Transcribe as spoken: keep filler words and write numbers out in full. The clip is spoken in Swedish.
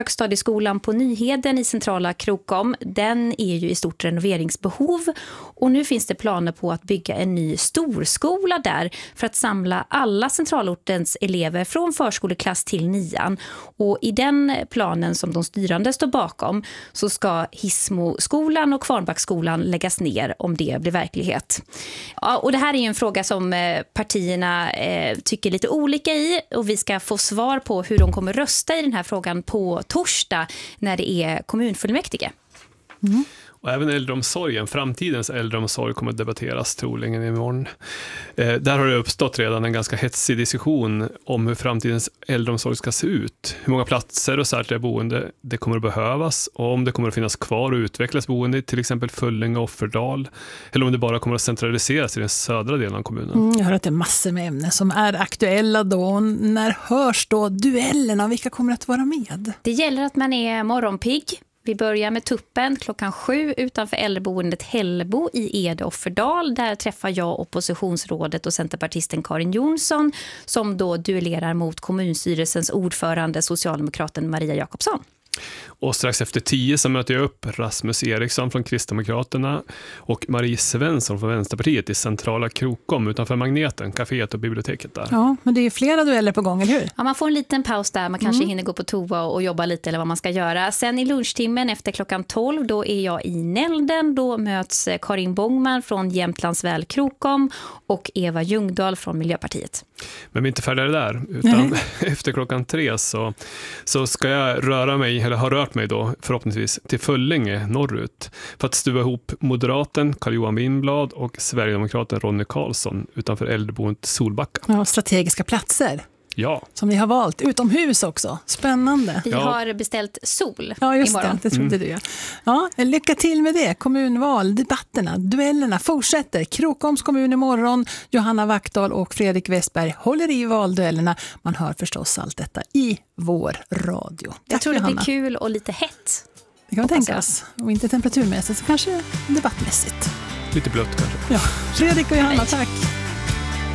Högstadieskolan på Nyheden i centrala Krokom, den är ju i stort renoveringsbehov och nu finns det planer på att bygga en ny storskola där för att samla alla centralortens elever från förskoleklass till nian. Och i den planen som de styrande står bakom så ska Hismoskolan och Kvarnbackskolan läggas ner om det blir verklighet. Ja, och det här är ju en fråga som partierna eh, tycker lite olika i och vi ska få svar på hur de kommer rösta i den här frågan på torsdag när det är kommunfullmäktige. Mm. Och även äldreomsorgen, framtidens äldreomsorg kommer att debatteras troligen imorgon. Eh, där har det uppstått redan en ganska hetsig diskussion om hur framtidens äldreomsorg ska se ut. Hur många platser och särskilda boende det kommer att behövas och om det kommer att finnas kvar och utvecklas boende till exempel Föllinge och Offerdal. Eller om det bara kommer att centraliseras i den södra delen av kommunen. Mm, jag hör att det är massor med ämnen som är aktuella då. När hörs då duellerna? Vilka kommer att vara med? Det gäller att man är morgonpigg. Vi börjar med tuppen klockan sju utanför äldreboendet Hällbo i Ede Offerdal. Där träffar jag oppositionsrådet och centerpartisten Karin Jonsson som då duellerar mot kommunstyrelsens ordförande socialdemokraten Maria Jakobsson. Och strax efter tio så möter jag upp Rasmus Eriksson från Kristdemokraterna och Marie Svensson från Vänsterpartiet i centrala Krokom utanför Magneten, kaféet och biblioteket där. Ja, men det är flera dueller på gång, eller hur? Ja, man får en liten paus där. Man kanske mm. hinner gå på toa och jobba lite eller vad man ska göra. Sen i lunchtimmen efter klockan tolv, då är jag i Nälden. Då möts Karin Bångman från Jämtlands väl Krokom och Eva Ljungdahl från Miljöpartiet. Men vi är inte färdiga där, utan efter klockan tre så, så ska jag röra mig, eller har rört mig då förhoppningsvis till Föllinge norrut för att stuva ihop moderaten Carl-Johan Winblad och Sverigedemokraten Ronny Karlsson utanför äldreboendet Solbacka. Ja, strategiska platser. Ja. Som ni har valt, utomhus också. Spännande. Vi ja. har beställt sol Ja, just imorgon. det. Det trodde mm. du. Ja. Ja, lycka till med det. Kommunval, debatterna, duellerna fortsätter. Krokoms kommun imorgon. Johanna Wackdahl och Fredrik Westberg håller i valduellerna. Man hör förstås allt detta i vår radio. Tack, Jag tror Johanna. det blir kul och lite hett. Det kan man tänka oss. Och inte temperaturmässigt så kanske debattmässigt. Lite blött kanske. Ja. Fredrik och Johanna, tack.